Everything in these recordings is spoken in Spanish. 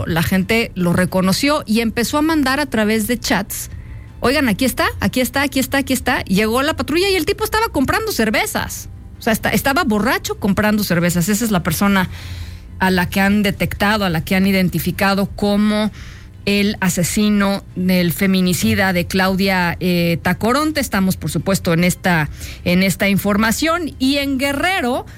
la gente lo reconoció y empezó a mandar a través de chats: oigan, aquí está. Llegó la patrulla y el tipo estaba comprando cervezas. O sea, estaba borracho comprando cervezas. Esa es la persona a la que han detectado, a la que han identificado como el asesino del feminicida de Claudia Tacoronte. Estamos, por supuesto, en esta información. Y en Guerrero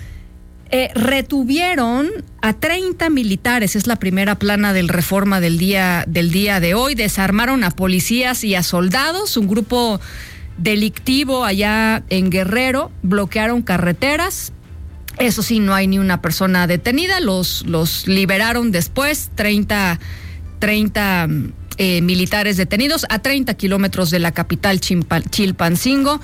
retuvieron a 30 militares. Es la primera plana del Reforma del día de hoy. Desarmaron a policías y a soldados. Un grupo delictivo allá en Guerrero. Bloquearon carreteras. Eso sí, no hay ni una persona detenida. Los liberaron después. 30 militares detenidos a 30 kilómetros de la capital Chilpancingo.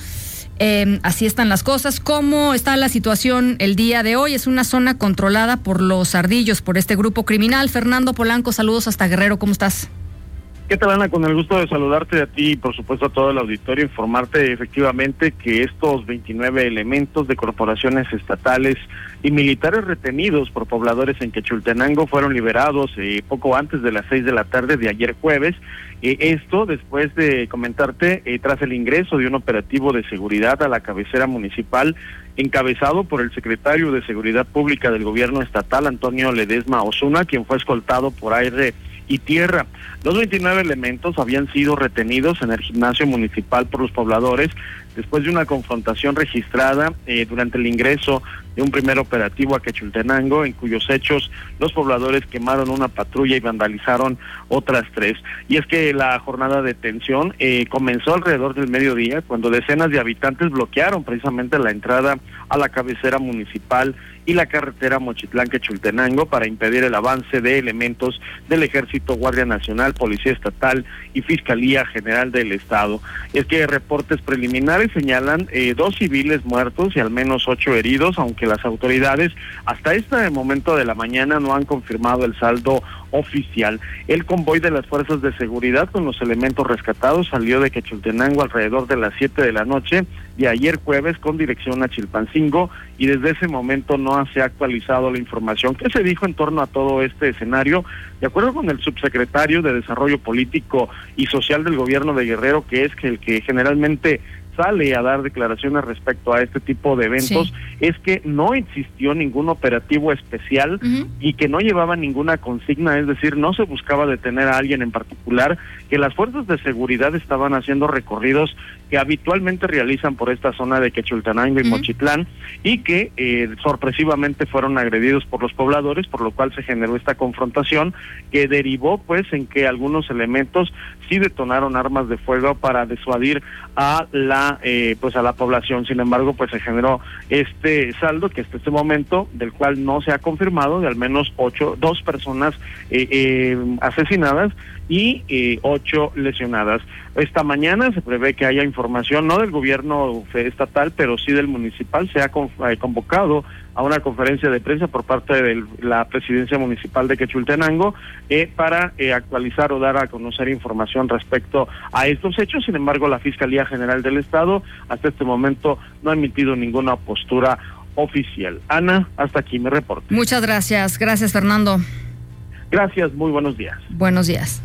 Así están las cosas. ¿Cómo está la situación el día de hoy? Es una zona controlada por los ardillos, por este grupo criminal. Fernando Polanco, saludos hasta Guerrero. ¿Cómo estás? ¿Qué tal, Ana? Con el gusto de saludarte a ti y por supuesto a todo el auditorio, informarte efectivamente que estos 29 elementos de corporaciones estatales y militares retenidos por pobladores en Quechultenango fueron liberados poco antes de las 6 de la tarde de ayer jueves. Esto después de comentarte tras el ingreso de un operativo de seguridad a la cabecera municipal encabezado por el secretario de Seguridad Pública del gobierno estatal, Antonio Ledesma Osuna, quien fue escoltado por aire y tierra. Los 29 elementos habían sido retenidos en el gimnasio municipal por los pobladores después de una confrontación registrada durante el ingreso de un primer operativo a Quechultenango, en cuyos hechos los pobladores quemaron una patrulla y vandalizaron otras 3. Y es que la jornada de detención comenzó alrededor del mediodía, cuando decenas de habitantes bloquearon precisamente la entrada a la cabecera municipal y la carretera Mochitlán-Quechultenango para impedir el avance de elementos del Ejército, Guardia Nacional, Policía Estatal y Fiscalía General del Estado. Es que reportes preliminares señalan 2 civiles muertos y al menos 8 heridos, aunque las autoridades hasta este momento de la mañana no han confirmado el saldo oficial. El convoy de las fuerzas de seguridad con los elementos rescatados salió de Quechultenango alrededor de las 7 de la noche de ayer jueves con dirección a Chilpancingo, y desde ese momento no se ha actualizado la información. ¿Qué se dijo en torno a todo este escenario? De acuerdo con el subsecretario de Desarrollo Político y Social del gobierno de Guerrero, que es el que generalmente sale a dar declaraciones respecto a este tipo de eventos, es que no existió ningún operativo especial y que no llevaba ninguna consigna, es decir, no se buscaba detener a alguien en particular, que las fuerzas de seguridad estaban haciendo recorridos que habitualmente realizan por esta zona de Quechultenango y Mochitlán, y que sorpresivamente fueron agredidos por los pobladores, por lo cual se generó esta confrontación que derivó pues en que algunos elementos sí detonaron armas de fuego para disuadir a la población. Sin embargo, pues se generó este saldo que hasta este momento, del cual no se ha confirmado, de al menos 2 personas asesinadas y 8 lesionadas. Esta mañana se prevé que haya información, no del gobierno estatal, pero sí del municipal. Se ha convocado a una conferencia de prensa por parte de la presidencia municipal de Quechultenango para actualizar o dar a conocer información respecto a estos hechos. Sin embargo, la Fiscalía General del Estado hasta este momento no ha emitido ninguna postura oficial. Ana, hasta aquí mi reporte. Muchas gracias. Gracias, Fernando. Gracias, muy buenos días. Buenos días.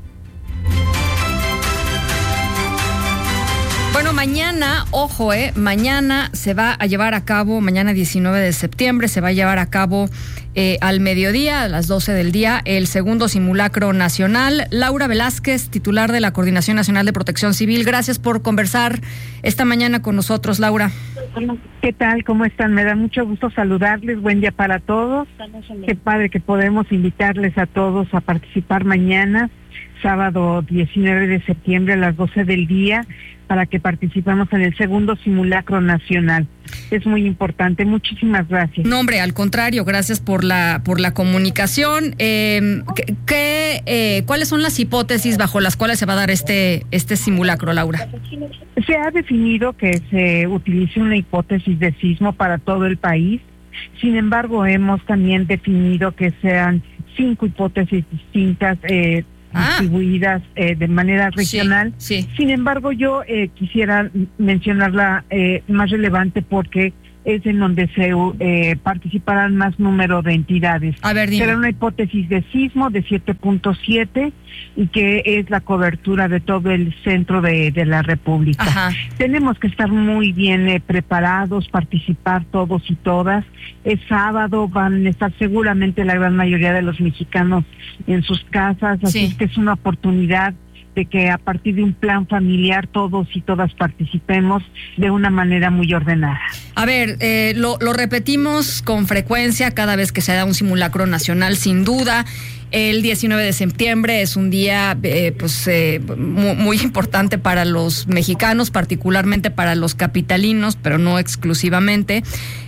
Bueno, mañana, ojo, mañana se va a llevar a cabo, mañana 19 de septiembre, se va a llevar a cabo al mediodía, a las 12 del día, el segundo simulacro nacional. Laura Velázquez, titular de la Coordinación Nacional de Protección Civil, gracias por conversar esta mañana con nosotros, Laura. ¿Qué tal? ¿Cómo están? Me da mucho gusto saludarles, buen día para todos. Qué padre que podemos invitarles a todos a participar mañana, sábado 19 de septiembre a las 12 del día, para que participemos en el segundo simulacro nacional. Es muy importante. Muchísimas gracias. No, hombre, al contrario, gracias por la comunicación. ¿Cuáles son las hipótesis bajo las cuales se va a dar este simulacro, Laura? Se ha definido que se utilice una hipótesis de sismo para todo el país. Sin embargo, hemos también definido que sean 5 hipótesis distintas, distribuidas de manera regional. Sí. Sin embargo, yo quisiera mencionar la más relevante, porque es en donde se participarán más número de entidades. A ver, dime. Será una hipótesis de sismo de 7.7 y que es la cobertura de todo el centro de la República. Ajá. Tenemos que estar muy bien preparados, participar todos y todas. Es sábado, van a estar seguramente la gran mayoría de los mexicanos en sus casas, así es que es una oportunidad de que a partir de un plan familiar todos y todas participemos de una manera muy ordenada. A ver, lo repetimos con frecuencia cada vez que se da un simulacro nacional, sin duda. El 19 de septiembre es un día muy importante para los mexicanos, particularmente para los capitalinos, pero no exclusivamente.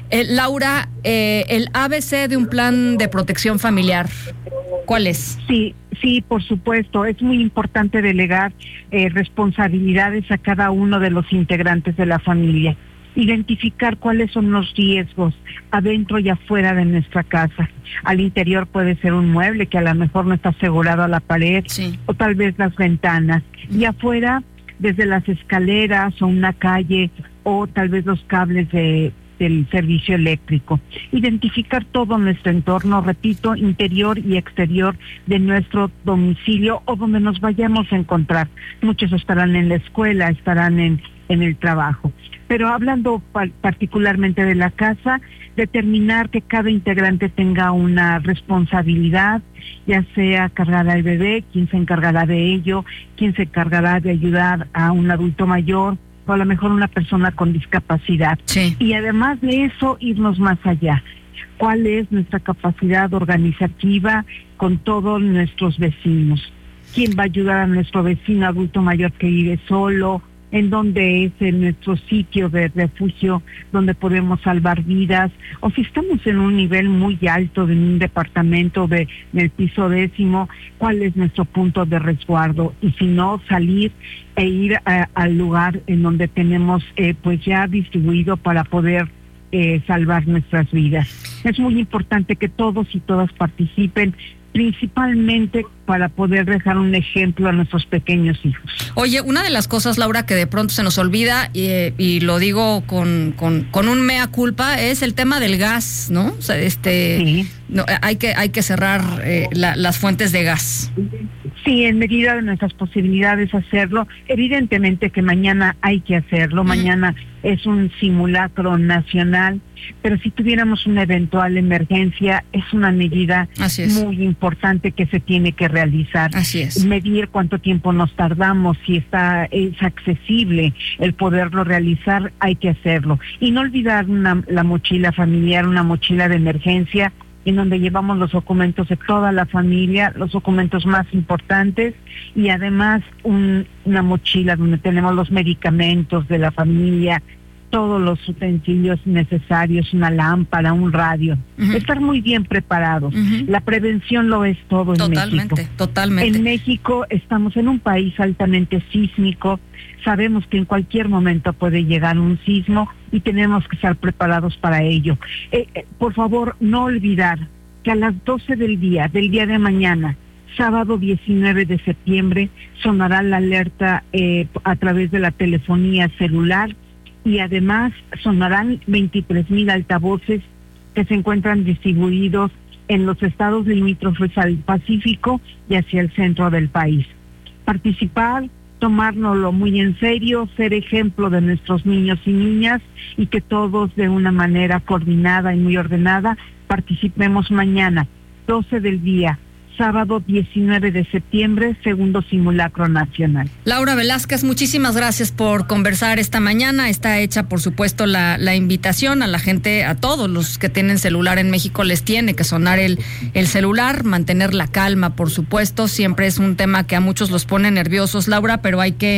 Laura, el ABC de un plan de protección familiar, ¿cuál es? Sí, por supuesto. Es muy importante delegar responsabilidades a cada uno de los integrantes de la familia. Identificar cuáles son los riesgos adentro y afuera de nuestra casa. Al interior puede ser un mueble que a lo mejor no está asegurado a la pared, o tal vez las ventanas. Y afuera, desde las escaleras o una calle, o tal vez los cables del servicio eléctrico. Identificar todo nuestro entorno, repito, interior y exterior de nuestro domicilio o donde nos vayamos a encontrar. Muchos estarán en la escuela, estarán en el trabajo. Pero hablando particularmente de la casa, determinar que cada integrante tenga una responsabilidad, ya sea cargar al bebé, quién se encargará de ello, quién se encargará de ayudar a un adulto mayor, o a lo mejor una persona con discapacidad. Sí. Y además de eso, irnos más allá. ¿Cuál es nuestra capacidad organizativa con todos nuestros vecinos? ¿Quién va a ayudar a nuestro vecino adulto mayor que vive solo? ¿En dónde es en nuestro sitio de refugio donde podemos salvar vidas? O si estamos en un nivel muy alto de un departamento en el piso 10º, ¿cuál es nuestro punto de resguardo? Y si no, salir e ir al lugar en donde tenemos pues ya distribuido para poder salvar nuestras vidas. Es muy importante que todos y todas participen, principalmente para poder dejar un ejemplo a nuestros pequeños hijos. Oye, una de las cosas, Laura, que de pronto se nos olvida, y lo digo con un mea culpa, es el tema del gas, ¿no? O sea, sí. No, hay que cerrar las fuentes de gas. Sí, en medida de nuestras posibilidades hacerlo. Evidentemente que mañana hay que hacerlo, mañana es un simulacro nacional, pero si tuviéramos una eventual emergencia, es una medida muy importante que se tiene que realizar. Así es. Medir cuánto tiempo nos tardamos, si es accesible el poderlo realizar, hay que hacerlo. Y no olvidar la mochila familiar, una mochila de emergencia, en donde llevamos los documentos de toda la familia, los documentos más importantes, y además una mochila donde tenemos los medicamentos de la familia, todos los utensilios necesarios, una lámpara, un radio. Estar muy bien preparados. La prevención lo es todo en México. Totalmente. En México estamos en un país altamente sísmico. Sabemos que en cualquier momento puede llegar un sismo y tenemos que estar preparados para ello. Por favor, no olvidar que a las 12 del día de mañana, sábado 19 de septiembre, sonará la alerta a través de la telefonía celular, y además sonarán 23,000 altavoces que se encuentran distribuidos en los estados limítrofes al Pacífico y hacia el centro del país. Participar, tomárnoslo muy en serio, ser ejemplo de nuestros niños y niñas, y que todos de una manera coordinada y muy ordenada participemos mañana, 12 del día, sábado 19 de septiembre, segundo simulacro nacional. Laura Velázquez, muchísimas gracias por conversar esta mañana. Está hecha, por supuesto, la invitación a la gente, a todos los que tienen celular en México, les tiene que sonar el celular, mantener la calma, por supuesto. Siempre es un tema que a muchos los pone nerviosos, Laura, pero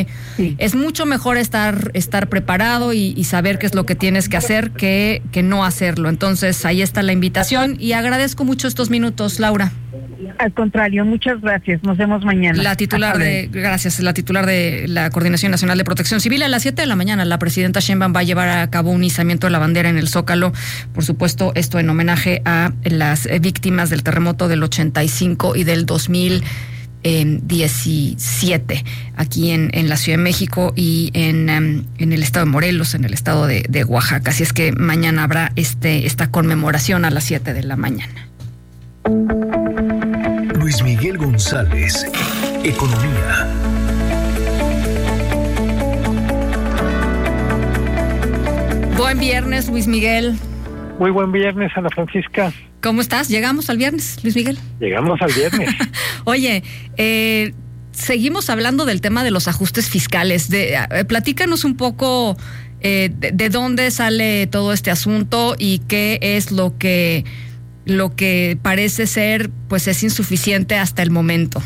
es mucho mejor estar preparado y saber qué es lo que tienes que hacer que no hacerlo. Entonces, ahí está la invitación, y agradezco mucho estos minutos, Laura. Al contrario, muchas gracias. Nos vemos mañana. La titular de la Coordinación Nacional de Protección Civil. A las 7 de la mañana, la presidenta Sheinbaum va a llevar a cabo un izamiento de la bandera en el Zócalo. Por supuesto, esto en homenaje a las víctimas del terremoto del 85 y del 2000. 17 aquí en la Ciudad de México y en el estado de Morelos, en el estado de Oaxaca. Así es que mañana habrá esta conmemoración a las 7 de la mañana. Luis Miguel González, Economía. Buen viernes, Luis Miguel. Muy buen viernes, Ana Francisca. ¿Cómo estás? ¿Llegamos al viernes, Luis Miguel? Llegamos al viernes. Oye, seguimos hablando del tema de los ajustes fiscales. Platícanos un poco de dónde sale todo este asunto y qué es lo que parece ser, pues es insuficiente hasta el momento.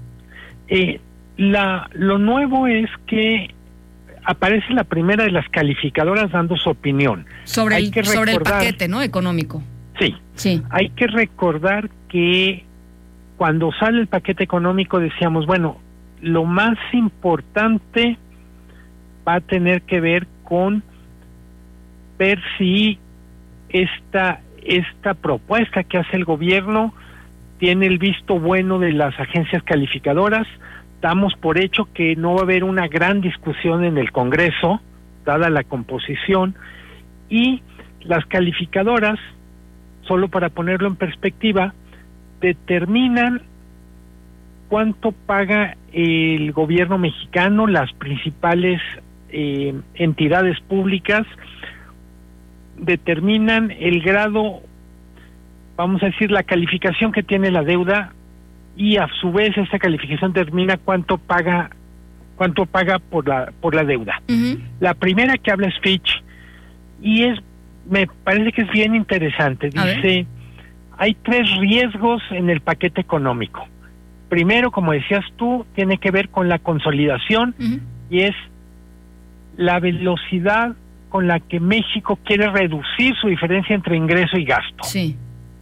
Lo nuevo es que aparece la primera de las calificadoras dando su opinión. Sobre el paquete, ¿no? Económico. Sí. Hay que recordar que cuando sale el paquete económico decíamos, bueno, lo más importante va a tener que ver con ver si esta propuesta que hace el gobierno tiene el visto bueno de las agencias calificadoras. Damos por hecho que no va a haber una gran discusión en el Congreso, dada la composición, y las calificadoras, solo para ponerlo en perspectiva, determinan cuánto paga el gobierno mexicano, las principales entidades públicas, determinan el grado, vamos a decir, la calificación que tiene la deuda, y a su vez esa calificación determina cuánto paga por la deuda. Uh-huh. La primera que habla es Fitch, y me parece que es bien interesante. Dice, hay 3 riesgos en el paquete económico. Primero, como decías tú, tiene que ver con la consolidación, uh-huh, y es la velocidad con la que México quiere reducir su diferencia entre ingreso y gasto. Sí.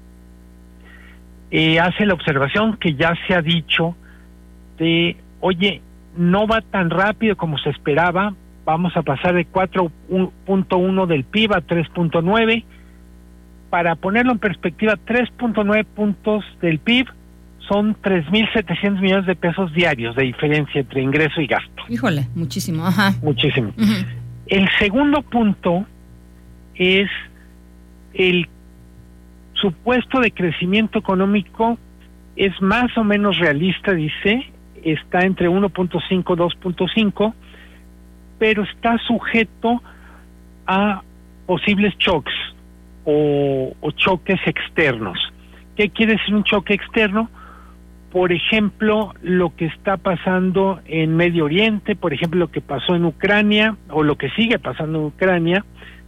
Hace la observación que ya se ha dicho de, oye, no va tan rápido como se esperaba, vamos a pasar de 4.1 del PIB a 3.9. Para ponerlo en perspectiva, 3.9 puntos del PIB son 3.700 millones de pesos diarios de diferencia entre ingreso y gasto. Híjole, muchísimo, ajá. Muchísimo. Uh-huh. El segundo punto es el supuesto de crecimiento económico es más o menos realista, dice, está entre 1.5 y 2.5, pero está sujeto a posibles shocks o choques externos. ¿Qué quiere decir un choque externo? Por ejemplo, lo que está pasando en Medio Oriente, por ejemplo, lo que pasó en Ucrania, o lo que sigue pasando en Ucrania.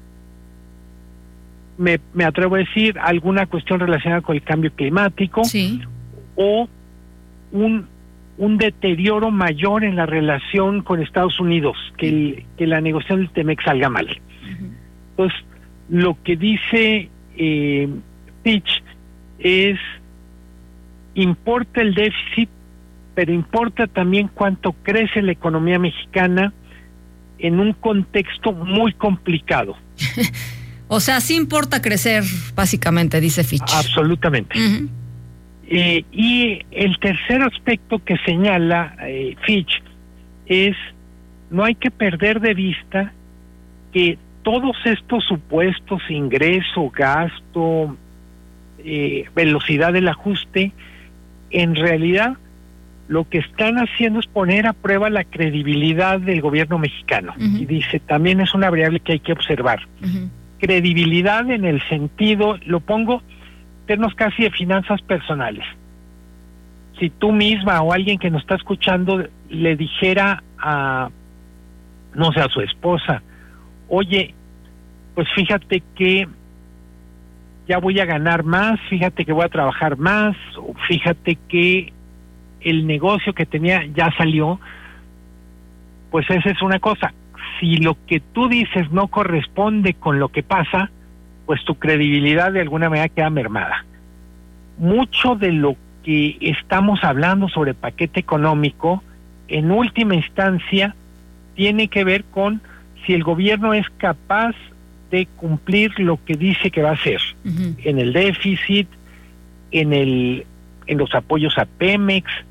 Me atrevo a decir alguna cuestión relacionada con el cambio climático, sí, o un deterioro mayor en la relación con Estados Unidos, que la negociación del TEMEC salga mal. Uh-huh. Entonces, lo que dice Fitch es, importa el déficit, pero importa también cuánto crece la economía mexicana en un contexto muy complicado. O sea, sí importa crecer, básicamente, dice Fitch. Absolutamente. Uh-huh. Y el tercer aspecto que señala Fitch es, no hay que perder de vista que todos estos supuestos, ingreso, gasto, velocidad del ajuste, en realidad lo que están haciendo es poner a prueba la credibilidad del gobierno mexicano. Uh-huh. Y dice, también es una variable que hay que observar. Uh-huh. Credibilidad en el sentido, lo pongo en términos casi de finanzas personales. Si tú misma o alguien que nos está escuchando le dijera a su esposa, oye, pues fíjate que ya voy a ganar más, fíjate que voy a trabajar más, o fíjate que el negocio que tenía ya salió, pues esa es una cosa. Si lo que tú dices no corresponde con lo que pasa, pues tu credibilidad de alguna manera queda mermada. Mucho de lo que estamos hablando sobre paquete económico, en última instancia, tiene que ver con si el gobierno es capaz de cumplir lo que dice que va a hacer, uh-huh, en el déficit, en los apoyos a Pemex,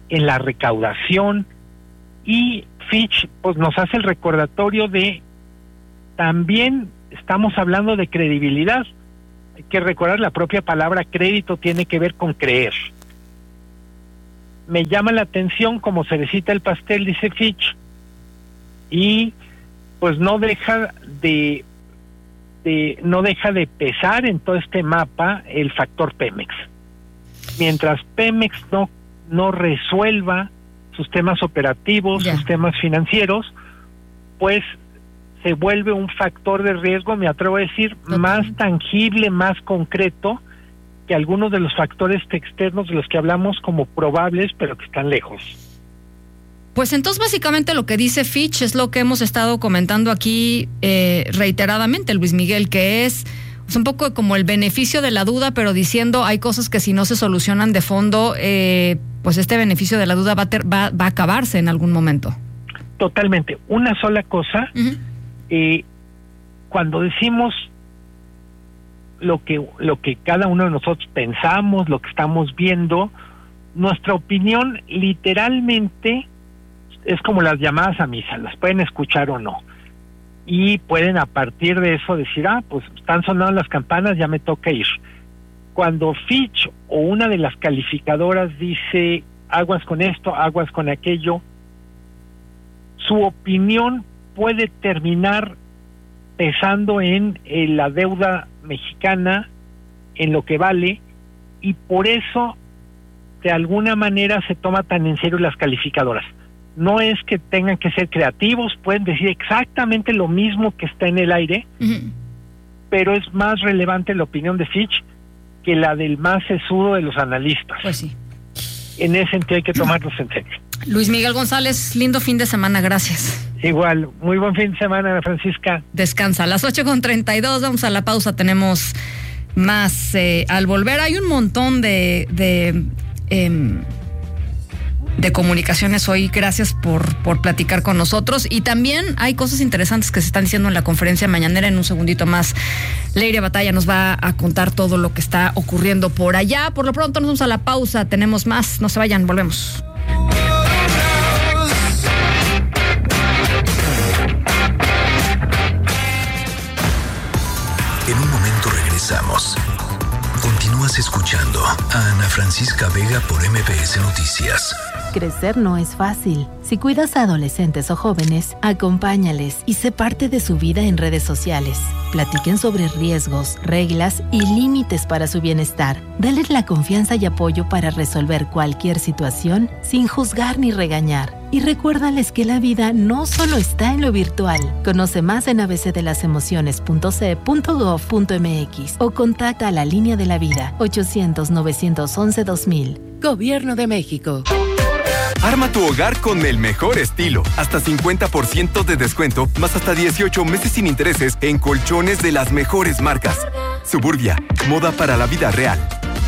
en la recaudación, y Fitch pues nos hace el recordatorio de también estamos hablando de credibilidad. Hay que recordar, la propia palabra crédito tiene que ver con creer. Me llama la atención como cerecita el pastel, dice Fitch, y pues no deja de pesar en todo este mapa el factor Pemex. Mientras Pemex no resuelva sus temas operativos, sus temas financieros, pues se vuelve un factor de riesgo, me atrevo a decir, más tangible, más concreto que algunos de los factores externos de los que hablamos como probables, pero que están lejos. Pues entonces básicamente lo que dice Fitch es lo que hemos estado comentando aquí reiteradamente, Luis Miguel, que es un poco como el beneficio de la duda, pero diciendo hay cosas que si no se solucionan de fondo, pues este beneficio de la duda va a acabarse en algún momento. Totalmente. Una sola cosa, cuando decimos lo que cada uno de nosotros pensamos, lo que estamos viendo, nuestra opinión literalmente es como las llamadas a misa, las pueden escuchar o no, y pueden a partir de eso decir, pues están sonando las campanas, ya me toca ir. Cuando Fitch o una de las calificadoras dice aguas con esto, aguas con aquello, su opinión puede terminar pesando en la deuda mexicana, en lo que vale, y por eso de alguna manera se toma tan en serio las calificadoras. No es que tengan que ser creativos, pueden decir exactamente lo mismo que está en el aire, pero es más relevante la opinión de Fitch que la del más sesudo de los analistas. Pues sí. En ese sentido hay que tomarlos en serio. Luis Miguel González, lindo fin de semana, gracias. Igual, muy buen fin de semana, Ana Francisca. Descansa, a las 8:32, vamos a la pausa, tenemos más al volver. Hay un montón de comunicaciones hoy, gracias por platicar con nosotros, y también hay cosas interesantes que se están diciendo en la conferencia mañanera. En un segundito más Leiria Batalla nos va a contar todo lo que está ocurriendo por allá. Por lo pronto nos vamos a la pausa, tenemos más, no se vayan, volvemos. En un momento regresamos. Continúas escuchando a Ana Francisca Vega por MBS Noticias. Crecer no es fácil. Si cuidas a adolescentes o jóvenes, acompáñales y sé parte de su vida en redes sociales. Platiquen sobre riesgos, reglas y límites para su bienestar. Dales la confianza y apoyo para resolver cualquier situación sin juzgar ni regañar. Y recuérdales que la vida no solo está en lo virtual. Conoce más en abcdelasemociones.ce.gov.mx o contacta a la Línea de la Vida 800-911-2000. Gobierno de México. Arma tu hogar con el mejor estilo. Hasta 50% de descuento, más hasta 18 meses sin intereses en colchones de las mejores marcas. Suburbia, moda para la vida real.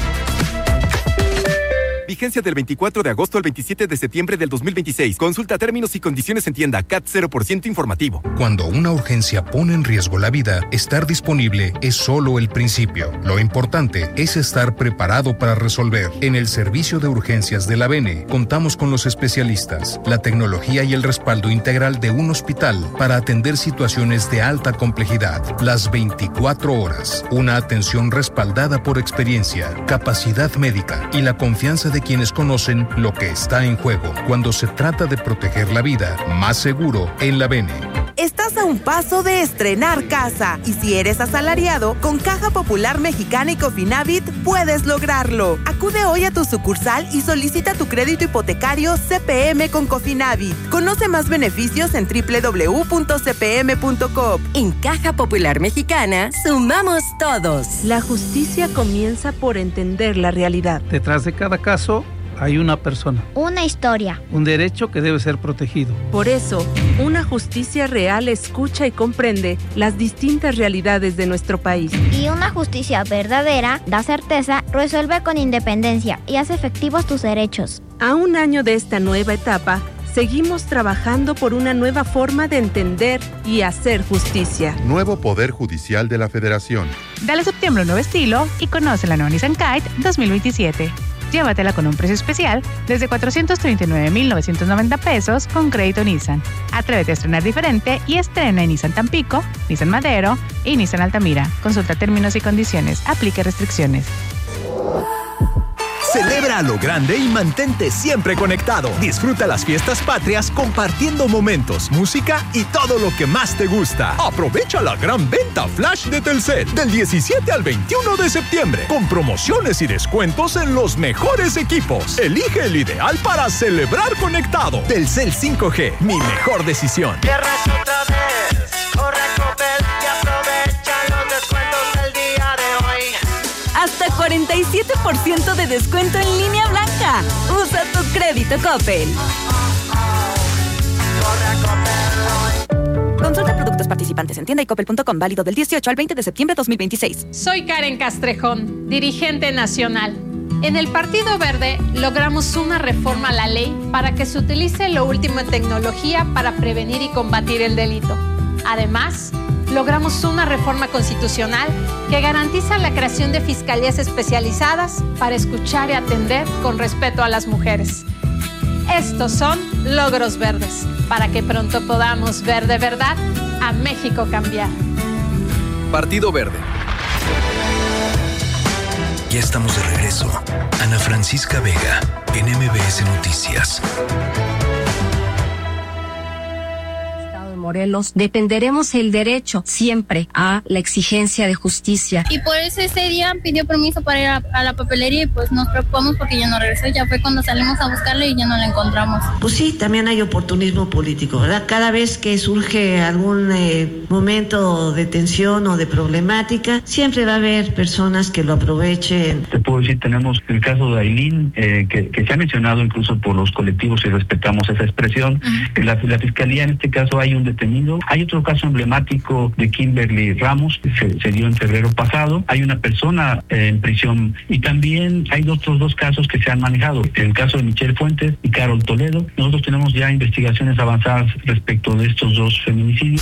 Vigencia del 24 de agosto al 27 de septiembre del 2026. Consulta términos y condiciones en tienda. CAT 0% informativo. Cuando una urgencia pone en riesgo la vida, estar disponible es solo el principio. Lo importante es estar preparado para resolver. En el servicio de urgencias de la BENE, contamos con los especialistas, la tecnología y el respaldo integral de un hospital para atender situaciones de alta complejidad. Las 24 horas. Una atención respaldada por experiencia, capacidad médica y la confianza de quienes conocen lo que está en juego cuando se trata de proteger la vida. Más seguro en la BENE. Estás a un paso de estrenar casa y si eres asalariado, con Caja Popular Mexicana y Cofinavit puedes lograrlo. Acude hoy a tu sucursal y solicita tu crédito hipotecario CPM con Cofinavit. Conoce más beneficios en www.cpm.com. En Caja Popular Mexicana, sumamos todos. La justicia comienza por entender la realidad. Detrás de cada caso hay una persona. Una historia. Un derecho que debe ser protegido. Por eso, una justicia real escucha y comprende las distintas realidades de nuestro país. Y una justicia verdadera da certeza, resuelve con independencia y hace efectivos tus derechos. A un año de esta nueva etapa, seguimos trabajando por una nueva forma de entender y hacer justicia. Nuevo Poder Judicial de la Federación. Dale septiembre un nuevo estilo y conoce la nueva Nissan Kite 2027. Llévatela con un precio especial desde 439,990 pesos con crédito Nissan. Atrévete a estrenar diferente y estrena en Nissan Tampico, Nissan Madero y Nissan Altamira. Consulta términos y condiciones. Aplica restricciones. Celebra a lo grande y mantente siempre conectado. Disfruta las fiestas patrias compartiendo momentos, música y todo lo que más te gusta. Aprovecha la gran venta flash de Telcel del 17 al 21 de septiembre con promociones y descuentos en los mejores equipos. Elige el ideal para celebrar conectado. Telcel 5G, mi mejor decisión. Hasta 47% de descuento en línea blanca. Usa tu crédito Coppel. Consulta productos participantes en tienda y coppel.com, válido del 18 al 20 de septiembre de 2026. Soy Karen Castrejón, dirigente nacional. En el Partido Verde logramos una reforma a la ley para que se utilice lo último en tecnología para prevenir y combatir el delito. Además, logramos una reforma constitucional que garantiza la creación de fiscalías especializadas para escuchar y atender con respeto a las mujeres. Estos son logros verdes, para que pronto podamos ver de verdad a México cambiar. Partido Verde. Ya estamos de regreso. Ana Francisca Vega, en MBS Noticias. Morelos, defenderemos el derecho siempre a la exigencia de justicia. Y por eso ese día pidió permiso para ir a la papelería y pues nos preocupamos porque ya no regresó. Ya fue cuando salimos a buscarle y ya no la encontramos. Pues sí, también hay oportunismo político, ¿verdad? Cada vez que surge algún momento de tensión o de problemática, siempre va a haber personas que lo aprovechen. Te puedo decir, tenemos el caso de Ailín, que se ha mencionado incluso por los colectivos y respetamos esa expresión. La Fiscalía, en este caso, hay un detenido. Hay otro caso emblemático de Kimberly Ramos, que se dio en febrero pasado. Hay una persona en prisión y también hay otros dos casos que se han manejado. El caso de Michelle Fuentes y Carol Toledo. Nosotros tenemos ya investigaciones avanzadas respecto de estos dos feminicidios.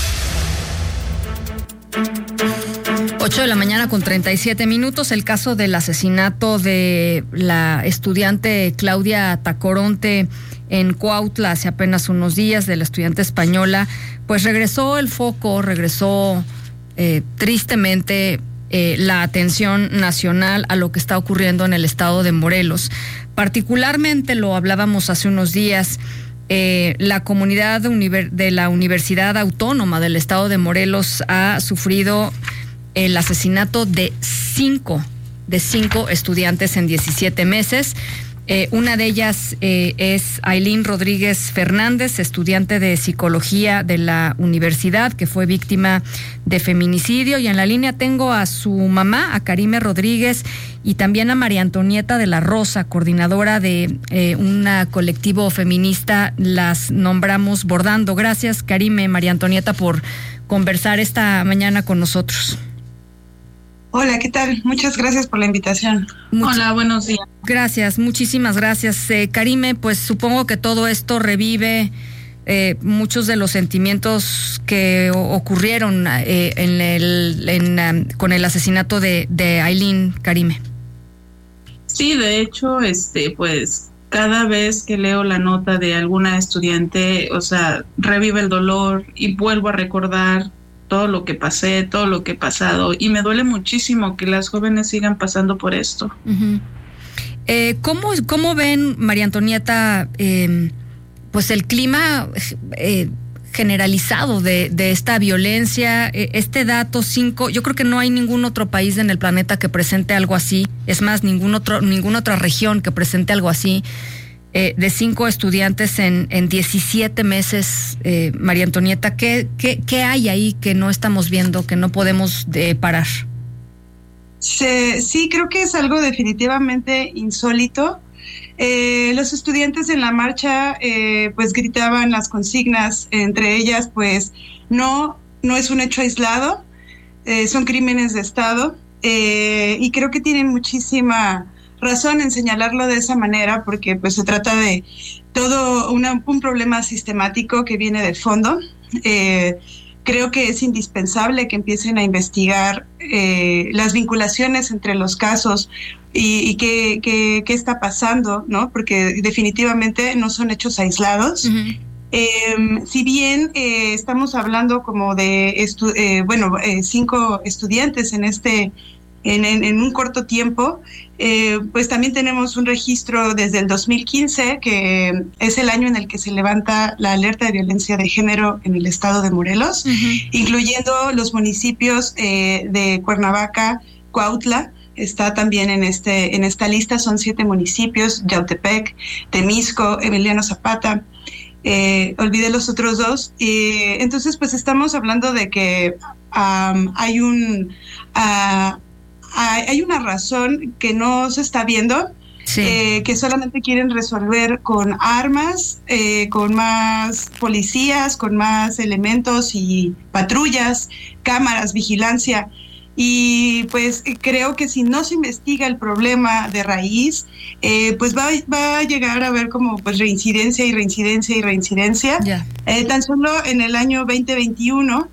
8 de la mañana con 37 minutos. El caso del asesinato de la estudiante Claudia Tacoronte en Cuautla hace apenas unos días, de la estudiante española, pues regresó el foco, regresó tristemente la atención nacional a lo que está ocurriendo en el estado de Morelos. Particularmente, lo hablábamos hace unos días, la comunidad de la Universidad Autónoma del estado de Morelos ha sufrido el asesinato de cinco estudiantes en 17 meses. Una de ellas es Ailín Rodríguez Fernández, estudiante de psicología de la universidad, que fue víctima de feminicidio. Y en la línea tengo a su mamá, a Karime Rodríguez, y también a María Antonieta de la Rosa, coordinadora de un colectivo feminista. Las nombramos Bordando. Gracias, Karime, María Antonieta, por conversar esta mañana con nosotros. Hola, ¿qué tal? Muchas gracias por la invitación. Hola, buenos días. Gracias, muchísimas gracias. Karime, pues supongo que todo esto revive muchos de los sentimientos que ocurrieron con el asesinato de Ailín, Karime. Sí, de hecho, pues cada vez que leo la nota de alguna estudiante, o sea, revive el dolor y vuelvo a recordar todo lo que pasé, todo lo que he pasado, y me duele muchísimo que las jóvenes sigan pasando por esto. Uh-huh. ¿Cómo ven, María Antonieta, pues el clima generalizado de esta violencia? Este dato 5, yo creo que no hay ningún otro país en el planeta que presente algo así, es más, ninguna otra región que presente algo así. De 5 estudiantes en 17 meses, María Antonieta, ¿qué hay ahí que no estamos viendo, que no podemos parar? Sí, creo que es algo definitivamente insólito. Los estudiantes en la marcha pues gritaban las consignas, entre ellas pues no es un hecho aislado, son crímenes de Estado, y creo que tienen muchísima razón en señalarlo de esa manera, porque pues se trata de todo un problema sistemático que viene de fondo. Creo que es indispensable que empiecen a investigar las vinculaciones entre los casos y qué está pasando, ¿no? Porque definitivamente no son hechos aislados. Si bien estamos hablando como de 5 estudiantes en un corto tiempo, pues también tenemos un registro desde el 2015, que es el año en el que se levanta la alerta de violencia de género en el estado de Morelos, incluyendo los municipios de Cuernavaca, Cuautla. Está también en esta lista, son 7 municipios: Yautepec, Temisco, Emiliano Zapata. Olvidé los otros 2. Entonces, pues estamos hablando de que hay una razón que no se está viendo, que solamente quieren resolver con armas, con más policías, con más elementos y patrullas, cámaras, vigilancia. Y pues creo que si no se investiga el problema de raíz, pues va a llegar a haber como pues reincidencia y reincidencia y reincidencia. Tan solo en el año 2021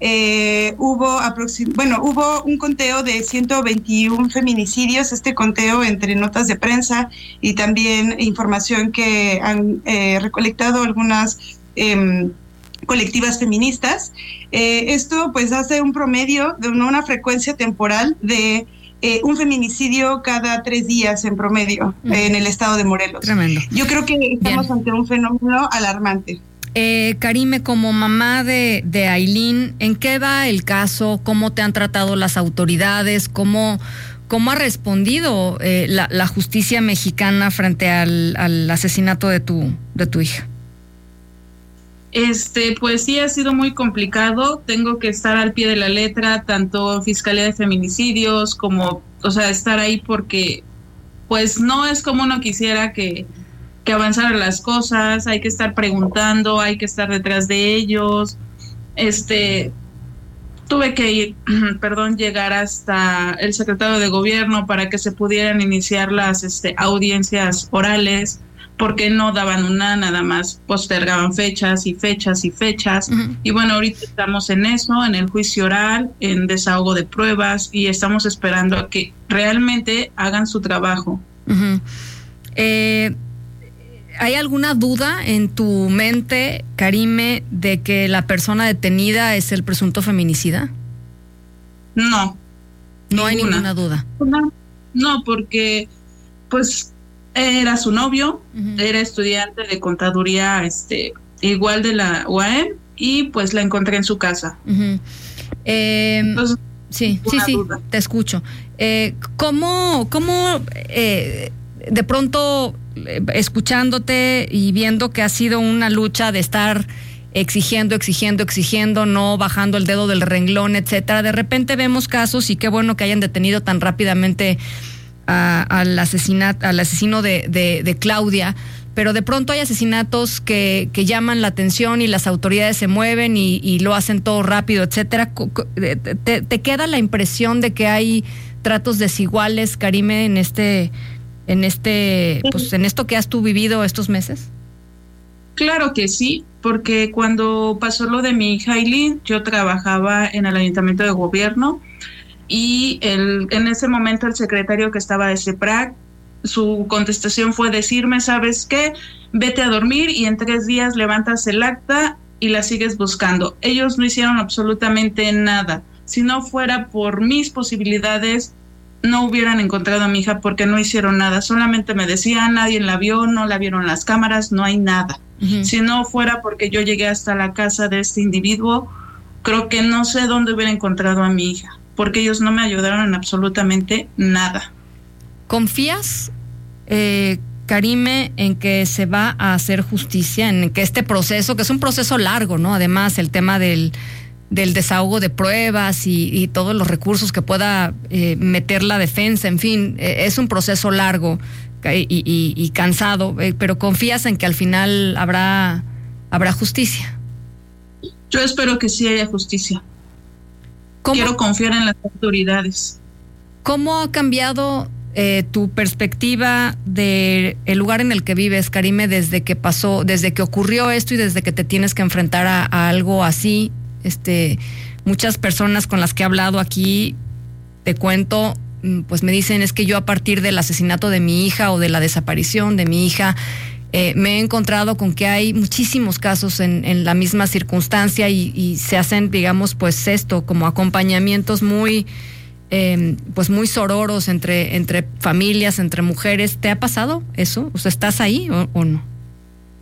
hubo un conteo de 121 feminicidios. Este conteo, entre notas de prensa y también información que han recolectado algunas colectivas feministas, esto pues hace un promedio de una frecuencia temporal de un feminicidio cada 3 días en promedio en el estado de Morelos. Tremendo. Yo creo que estamos ante un fenómeno alarmante. Karime, como mamá de Ailín, ¿en qué va el caso? ¿Cómo te han tratado las autoridades? ¿Cómo ha respondido la justicia mexicana frente al asesinato de tu hija? Pues sí, ha sido muy complicado. Tengo que estar al pie de la letra, tanto en Fiscalía de Feminicidios como, estar ahí, porque pues no es como uno quisiera que avanzaran las cosas. Hay que estar preguntando, hay que estar detrás de ellos. Tuve que llegar hasta el secretario de Gobierno para que se pudieran iniciar las audiencias orales, porque no daban nada más postergaban fechas y fechas y fechas. Y bueno, ahorita estamos en eso, en el juicio oral, en desahogo de pruebas, y estamos esperando a que realmente hagan su trabajo. ¿Hay alguna duda en tu mente, Karime, de que la persona detenida es el presunto feminicida? No. No hay ninguna duda. No, porque pues era su novio, era estudiante de contaduría, igual de la UAM, y pues la encontré en su casa. Entonces, sí, te escucho. ¿Cómo de pronto, escuchándote y viendo que ha sido una lucha de estar exigiendo, no bajando el dedo del renglón, etcétera, de repente vemos casos, y qué bueno que hayan detenido tan rápidamente al asesino de Claudia, pero de pronto hay asesinatos que llaman la atención y las autoridades se mueven y lo hacen todo rápido, etcétera. ¿Te queda la impresión de que hay tratos desiguales, Karime, en esto que has tú vivido estos meses? Claro que sí, porque cuando pasó lo de mi hija Ailín, yo trabajaba en el Ayuntamiento de Gobierno, y en ese momento el secretario que estaba de CEPRAC, su contestación fue decirme: ¿sabes qué? Vete a dormir y en 3 días levantas el acta y la sigues buscando. Ellos no hicieron absolutamente nada. Si no fuera por mis posibilidades, no hubieran encontrado a mi hija, porque no hicieron nada. Solamente me decían: nadie la vio, no la vieron las cámaras, no hay nada. Si no fuera porque yo llegué hasta la casa de este individuo, creo que no sé dónde hubiera encontrado a mi hija, porque ellos no me ayudaron en absolutamente nada. ¿Confías, Karime, en que se va a hacer justicia, en que este proceso, que es un proceso largo, ¿no? Además, el tema del desahogo de pruebas y todos los recursos que pueda meter la defensa, en fin, es un proceso largo y cansado, pero confías en que al final habrá justicia? Yo espero que sí haya justicia. Quiero confiar en las autoridades. ¿Cómo ha cambiado tu perspectiva del lugar en el que vives, Karime, desde que ocurrió esto y desde que te tienes que enfrentar a algo así? Muchas personas con las que he hablado aquí, te cuento, pues me dicen, es que yo a partir del asesinato de mi hija o de la desaparición de mi hija, me he encontrado con que hay muchísimos casos en la misma circunstancia y se hacen, digamos, pues esto, como acompañamientos muy, pues muy sororos entre familias, entre mujeres. ¿Te ha pasado eso? O sea, ¿estás ahí o no?